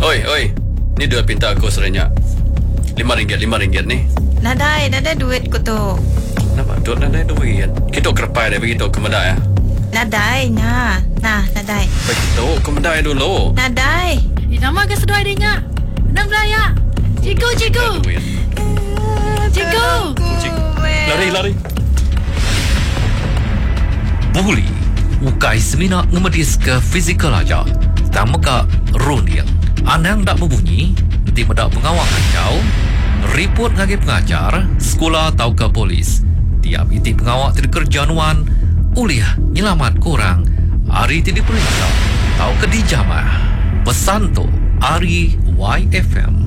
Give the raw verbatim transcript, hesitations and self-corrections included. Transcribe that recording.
Oi, oi. Ni duit pinta aku sebenarnya. Lima ringgit, lima ringgit ni. Nadai, nadai duit ko to. Kenapa? Duit nadai duit. Kita kerpai dia begitu ke medai ya? Nadai, nah. Nah, nadai. Begitu, ke medai dulu. Nadai. Eh, nama ke sedua adanya? Enam belaya. Ciku, ciku. Duit. Ciku. Lari, lari. Buli, ukai semina ngemedis ke fizikal aja. Tama ka runil. Anang dak berbunyi, nanti medak pengawal kacau. Report ngagi pengajar, sekolah atau ke polis. Tiap iti pengawal tidak kerjaanuan, uliah nyelamat korang. Hari tidak diperiksa, tau ke dijamah. Pesan tu, Ari Y F M.